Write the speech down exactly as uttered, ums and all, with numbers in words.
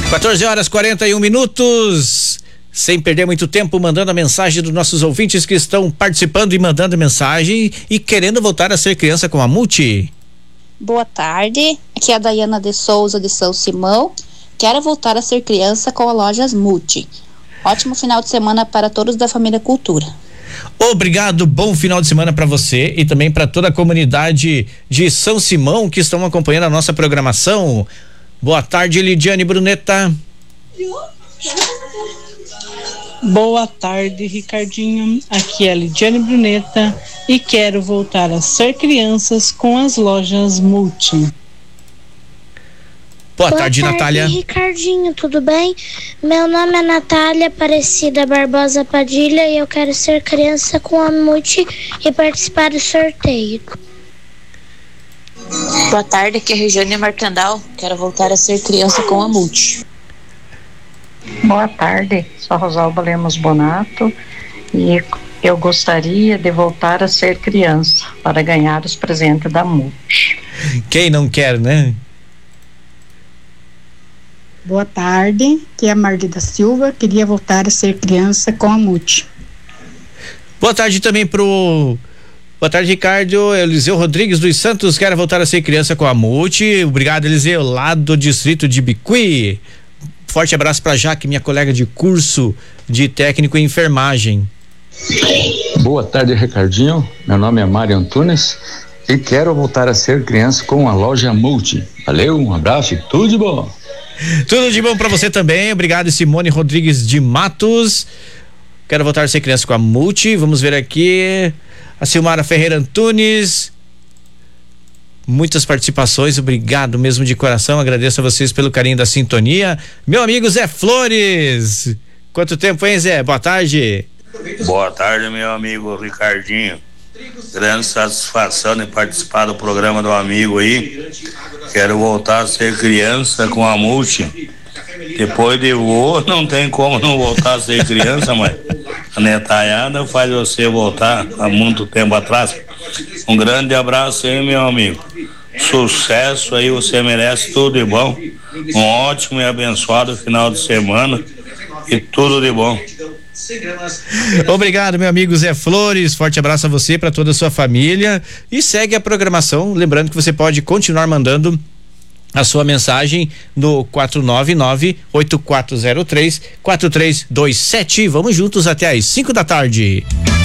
quatorze horas e quarenta e um minutos. Sem perder muito tempo, mandando a mensagem dos nossos ouvintes que estão participando e mandando mensagem e querendo voltar a ser criança com a Multi. Boa tarde, aqui é a Daiana de Souza de São Simão. Quero voltar a ser criança com a Lojas Multi. Ótimo final de semana para todos da família Cultura. Obrigado, bom final de semana para você e também para toda a comunidade de São Simão que estão acompanhando a nossa programação. Boa tarde, Lidiane Bruneta. Boa tarde, Ricardinho. Aqui é a Lidiane Bruneta e quero voltar a ser crianças com as Lojas Multi. Boa, Boa tarde, tarde, Natália. Ricardinho, tudo bem? Meu nome é Natália Aparecida Barbosa Padilha e eu quero ser criança com a Multi e participar do sorteio. Boa tarde, aqui é a Regiane Martendal. Quero voltar a ser criança com a Multi. Boa tarde, sou Rosalba Lemos Bonato e eu gostaria de voltar a ser criança para ganhar os presentes da Multi. Quem não quer, né? Boa tarde, aqui é a Marli da Silva, queria voltar a ser criança com a Multi. Boa tarde também pro... Boa tarde, Ricardo. Eliseu Rodrigues dos Santos, quero voltar a ser criança com a Multi. Obrigado, Eliseu, lá do distrito de Bicuí. Forte abraço para Jaque, minha colega de curso de técnico em enfermagem. Boa tarde, Ricardinho. Meu nome é Mário Antunes e quero voltar a ser criança com a Loja Multi. Valeu, um abraço e tudo de bom. Tudo de bom para você também. Obrigado, Simone Rodrigues de Matos. Quero voltar a ser criança com a Multi. Vamos ver aqui. A Silmara Ferreira Antunes. Muitas participações, obrigado mesmo de coração, agradeço a vocês pelo carinho da sintonia. Meu amigo Zé Flores, quanto tempo, hein, Zé? Boa tarde. Boa tarde, meu amigo Ricardinho. Grande satisfação de participar do programa do amigo aí. Quero voltar a ser criança com a Multi. Depois de vô, não tem como não voltar a ser criança, mas a netalhada faz você voltar há muito tempo atrás. Um grande abraço aí, meu amigo. Sucesso aí, você merece tudo de bom. Um ótimo e abençoado final de semana e tudo de bom. Obrigado, meu amigo Zé Flores. Forte abraço a você e para toda a sua família. E segue a programação. Lembrando que você pode continuar mandando a sua mensagem no quatro nove nove, oito quatro zero três, quatro três dois sete. Vamos juntos até às cinco da tarde.